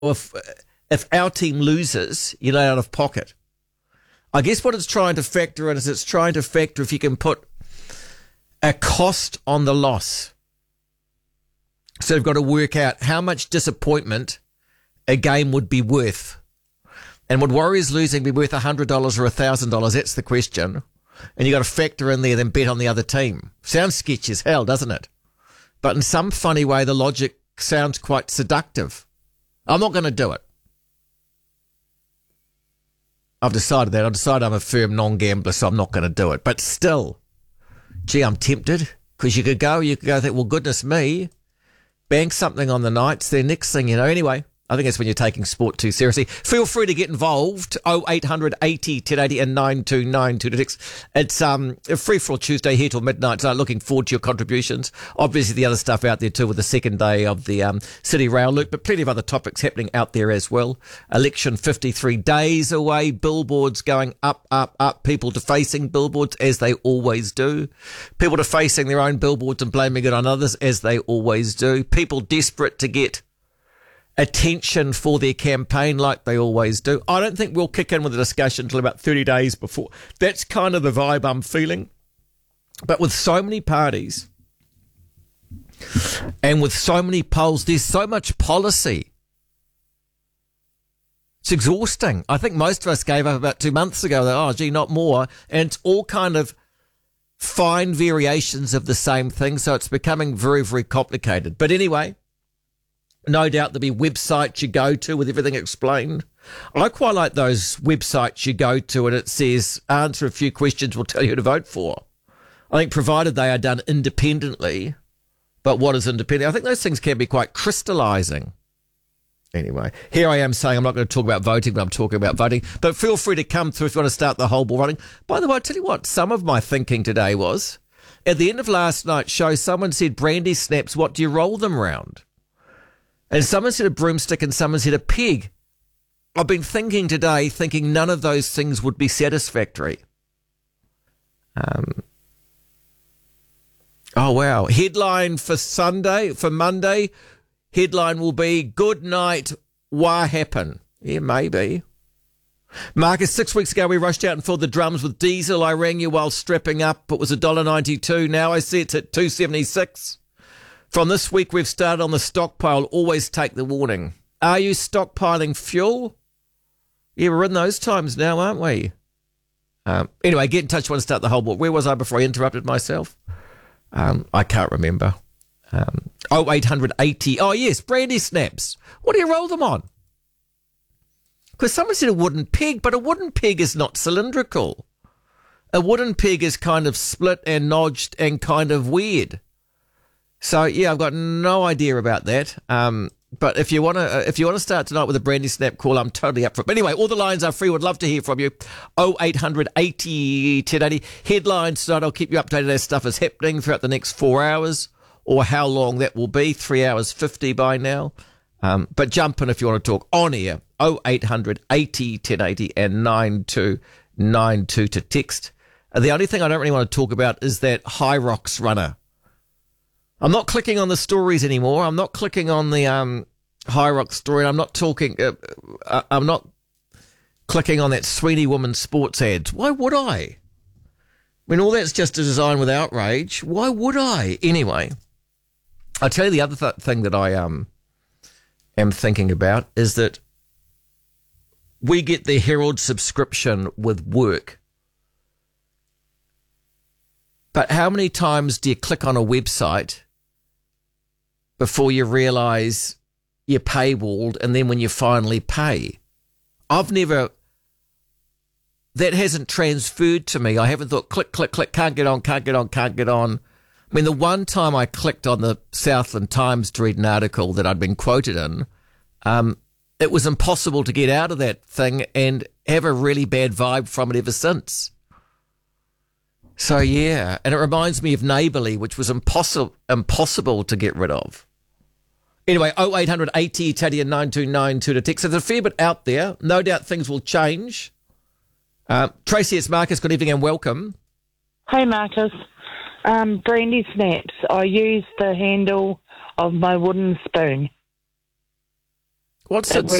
if our team loses, you're not out of pocket. I guess what it's trying to factor in is it's trying to factor if you can put a cost on the loss. So you've got to work out how much disappointment a game would be worth. And would Warriors losing be worth $100 or $1,000? That's the question. And you got to factor in there, then bet on the other team. Sounds sketchy as hell, doesn't it? But in some funny way, the logic sounds quite seductive. I'm not going to do it. I've decided that. I've decided I'm a firm non-gambler, so I'm not going to do it. But still, gee, I'm tempted. Because you could go think, well, goodness me, bank something on the Knights. Then next thing you know, anyway, I think that's when you're taking sport too seriously. Feel free to get involved. 0800 80 1080 and 9292. It's a free-for-all Tuesday here till midnight. So looking forward to your contributions. Obviously, the other stuff out there too with the second day of the City Rail Loop, but plenty of other topics happening out there as well. Election 53 days away. Billboards going up, up, up. People defacing billboards as they always do. People defacing their own billboards and blaming it on others as they always do. People desperate to get attention for their campaign like they always do. I don't think we'll kick in with the discussion until about 30 days before. That's kind of the vibe I'm feeling. But with so many parties and with so many polls, there's so much policy. It's exhausting. I think most of us gave up about 2 months ago that, oh, gee, not more. And it's all kind of fine variations of the same thing. So it's becoming very, very complicated. But anyway, no doubt there'll be websites you go to with everything explained. I quite like those websites you go to and it says, answer a few questions, we'll tell you who to vote for. I think provided they are done independently, but what is independent? I think those things can be quite crystallising. Anyway, here I am saying I'm not going to talk about voting, but I'm talking about voting. But feel free to come through if you want to start the whole ball running. By the way, I'll tell you what, some of my thinking today was, at the end of last night's show, someone said, brandy snaps, what do you roll them round? And someone said a broomstick and someone said a pig. I've been thinking today, thinking none of those things would be satisfactory. Oh, wow. Headline for Monday, headline will be, good night, what happened? Yeah, maybe. Marcus, 6 weeks ago we rushed out and filled the drums with diesel. I rang you while strapping up. It was $1.92. Now I see it's at $2.76. From this week, we've started on the stockpile. Always take the warning. Are you stockpiling fuel? Yeah, we're in those times now, aren't we? Anyway, get in touch. I want to start the whole book. Where was I before I interrupted myself? I can't remember. 0800 80. Oh, yes, brandy snaps. What do you roll them on? Because someone said a wooden peg, but a wooden peg is not cylindrical. A wooden peg is kind of split and notched and kind of weird. So yeah, I've got no idea about that. But if you want to start tonight with a brandy snap call, I'm totally up for it. But anyway, all the lines are free. Would love to hear from you. 0800 80 1080. Headlines tonight. I'll keep you updated as stuff is happening throughout the next 4 hours, or how long that will be. 3 hours 50 by now. But jump in if you want to talk on air. 0800 80 1080 and 9292 to text. The only thing I don't really want to talk about is that High Rocks runner. I'm not clicking on the stories anymore. I'm not clicking on the High Rock story. I'm not talking. I'm not clicking on that Sweeney Woman sports ads. Why would I? When all that's just a design with outrage, why would I? Anyway, I'll tell you the other thing that I am thinking about is that we get the Herald subscription with work. But how many times do you click on a website before you realise you're paywalled, and then when you finally pay? That hasn't transferred to me. I haven't thought, click, click, click, can't get on. I mean, the one time I clicked on the Southland Times to read an article that I'd been quoted in, it was impossible to get out of that thing and have a really bad vibe from it ever since. So, yeah, and it reminds me of Neighbourly, which was impossible to get rid of. Anyway, 0800 80 Italian 9292 to text. So there's a fair bit out there. No doubt things will change. Tracy, it's Marcus. Good evening and welcome. Hey, Marcus. Brandy snaps. I use the handle of my wooden spoon. What's It it